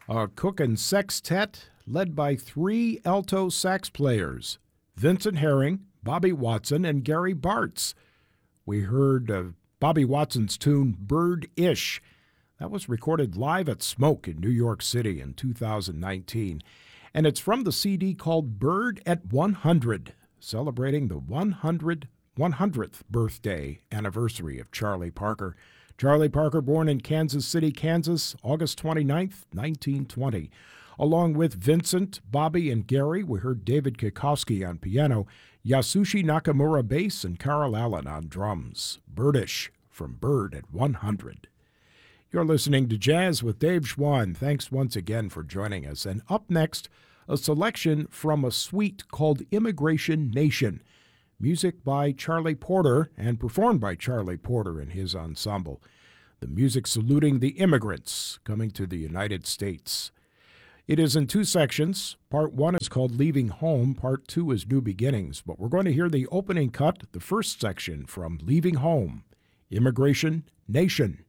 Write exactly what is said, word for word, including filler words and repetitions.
A Cookin' Sextet led by three alto sax players, Vincent Herring, Bobby Watson, and Gary Bartz. We heard uh, Bobby Watson's tune, Bird-ish. That was recorded live at Smoke in New York City in two thousand nineteen. And it's from the C D called Bird at one hundred, celebrating the one hundredth birthday anniversary of Charlie Parker. Charlie Parker, born in Kansas City, Kansas, August twenty-ninth, nineteen twenty. Along with Vincent, Bobby, and Gary, we heard David Kikowski on piano, Yasushi Nakamura bass, and Carl Allen on drums. Birdish from Bird at one hundred. You're listening to Jazz with Dave Schwann. Thanks once again for joining us. And up next, a selection from a suite called Immigration Nation. Music by Charlie Porter and performed by Charlie Porter and his ensemble. The music saluting the immigrants coming to the United States. It is in two sections. Part one is called Leaving Home. Part two is New Beginnings. But we're going to hear the opening cut, the first section from Leaving Home, Immigration Nation.